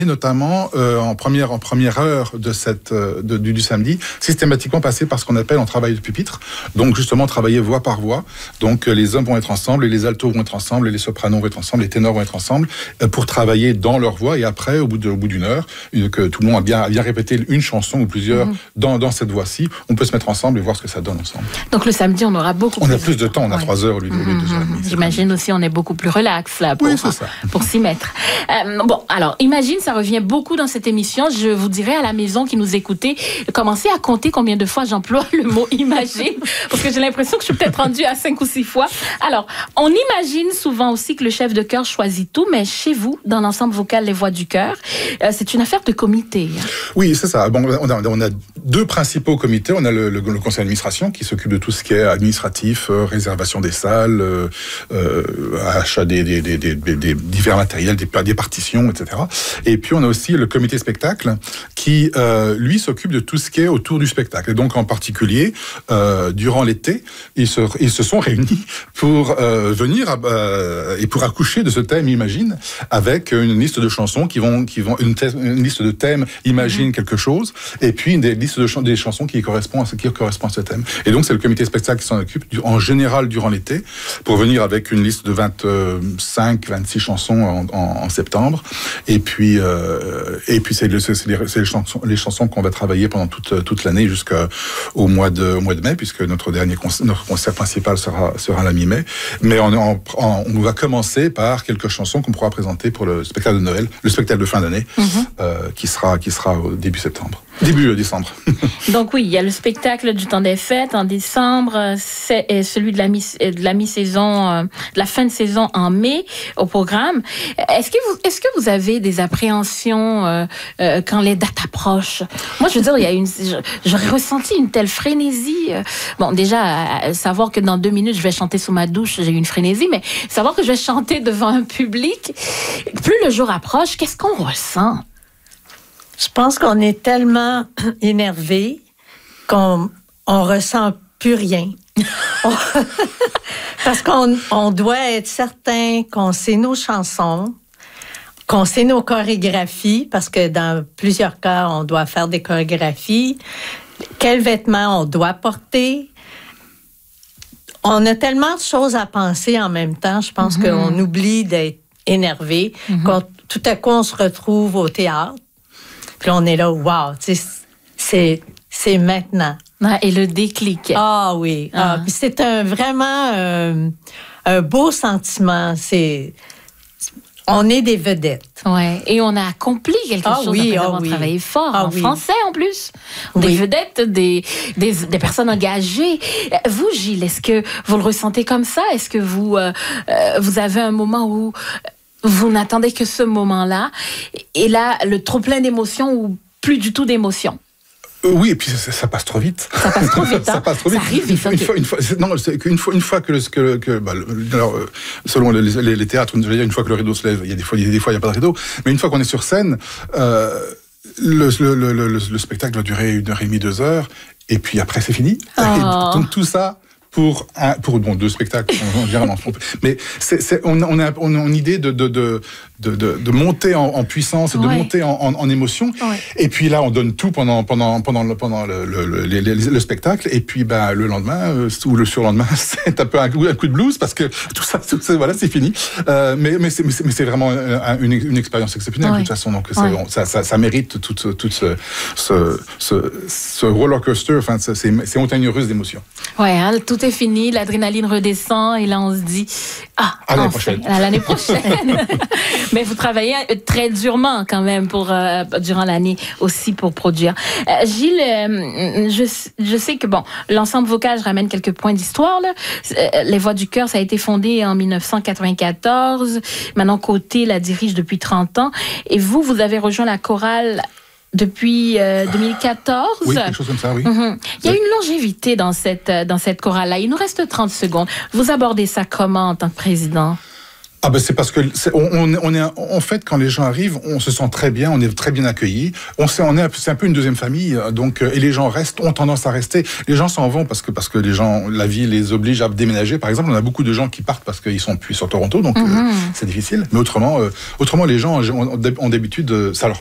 notamment en première heure de du samedi, systématiquement passer par ce qu'on appelle un travail de pupitre. Donc justement travailler voix par voix. Donc les hommes vont être ensemble, et les altos vont être ensemble, et les sopranos vont être ensemble, les ténors vont être ensemble pour travailler dans leur voix. Et après, au bout d'une heure, que tout le monde a bien répété une chanson ou plusieurs dans cette voix-ci, on peut se mettre ensemble et voir ce que ça donne ensemble. Donc le samedi, on aura beaucoup plus de temps, on a 3 heures au lieu de 2h30. J'imagine aussi on est beaucoup plus relax là pour s'y mettre. Bon, alors imagine, ça revient beaucoup dans cette émission. Je vous dirais à la maison qui nous écoutez, commencez à compter combien de fois j'emploie le mot imagine, parce que j'ai l'impression que je suis peut-être rendue à 5 ou 6 fois. Alors, on imagine souvent aussi que le chef de chœur choisit tout, mais chez vous, dans l'ensemble vocal Les Voix du Cœur, c'est une affaire de comité. Oui, c'est ça. Bon, on a 2 principaux comités. On a le conseil d'administration qui s'occupe de tout ce qui est administratif, réservation des salles, achat des divers matériels, des partitions, etc. Et puis on a aussi le comité spectacle qui, lui, s'occupe de tout ce qui est autour du spectacle. Et donc, en particulier, durant l'été, ils se sont réunis pour venir et pour accoucher de ce thème Imagine, avec une liste de chansons une liste de thèmes Imagine quelque chose, et puis une liste des chansons qui correspondent à ce thème. Et donc, c'est le comité spectacle qui s'en occupe en général durant l'été, pour venir avec une liste de 26 chansons en septembre. Et puis c'est les chansons qu'on va travailler pendant toute l'année jusqu'au mois de mai, puisque notre concert principal sera la mi-mai. Mais on va commencer par quelques chansons qu'on pourra présenter pour le spectacle de Noël, le spectacle de fin d'année, qui sera au début décembre. Donc oui, il y a le spectacle du temps des fêtes en décembre, c'est celui de la mi-saison, de la fin de saison en mai au programme. Est-ce que vous avez des appréhensions quand les dates approchent? Moi, je veux dire, j'aurais ressenti une telle frénésie. Bon, déjà, savoir que dans 2 minutes, je vais chanter sous ma douche, j'ai eu une frénésie, mais savoir que je vais chanter devant un public, plus le jour approche, qu'est-ce qu'on ressent? Je pense qu'on est tellement énervé qu'on ressent plus rien. Parce qu'on doit être certain qu'on sait nos chansons, qu'on sait nos chorégraphies, parce que dans plusieurs cas, on doit faire des chorégraphies. Quels vêtements on doit porter. On a tellement de choses à penser en même temps. Je pense qu'on oublie d'être énervé. Tout à coup, on se retrouve au théâtre. Puis on est là, wow, c'est maintenant. Ah, et le déclic. Ah oui. Puis c'est vraiment un beau sentiment. On est des vedettes. Ouais. Et on a accompli quelque chose après avoir travaillé fort en français en plus. Des vedettes, des personnes engagées. Vous, Gilles, est-ce que vous le ressentez comme ça? Est-ce que vous avez un moment où vous n'attendez que ce moment-là, et là, le trop-plein d'émotions ou plus du tout d'émotions? Oui, et puis ça passe trop vite. Ça passe trop vite, hein? Ça passe trop vite. Ça arrive vite. Une fois que selon les théâtres, une fois que le rideau se lève, il y a des fois, il n'y a pas de rideau, mais une fois qu'on est sur scène, le spectacle va durer 1h30, 2 heures, et puis après c'est fini. Donc tout ça, pour 2 spectacles, généralement. Mais on a une idée de monter en puissance et de monter en émotion. Et puis là, on donne tout pendant le spectacle. Et puis, le lendemain, ou le surlendemain, c'est un peu un coup de blues parce que tout ça, voilà, c'est fini. Mais c'est vraiment une expérience exceptionnelle de toute façon. Donc, ça mérite tout ce roller coaster. Enfin, c'est montagne russe d'émotions. Ouais, hein, tout est fini, l'adrénaline redescend et là on se dit à l'année prochaine. Mais vous travaillez très durement quand même durant l'année aussi pour produire. Gilles, je sais que l'ensemble vocal, je ramène quelques points d'histoire là. Les Voix du Cœur, ça a été fondé en 1994. Maintenant Côté la dirige depuis 30 ans. Et vous avez rejoint la chorale depuis 2014. Oui, quelque chose comme ça, oui. Il y a une longévité dans cette chorale-là. Il nous reste 30 secondes. Vous abordez ça comment en tant que président? Ah ben c'est parce que on est en fait quand les gens arrivent, on se sent très bien, on est très bien accueillis. C'est un peu une deuxième famille, donc et les gens ont tendance à rester. Les gens s'en vont parce que les gens, la vie les oblige à déménager. Par exemple, on a beaucoup de gens qui partent parce qu'ils sont plus sur Toronto, donc c'est difficile. Mais autrement les gens ont d'habitude, ça leur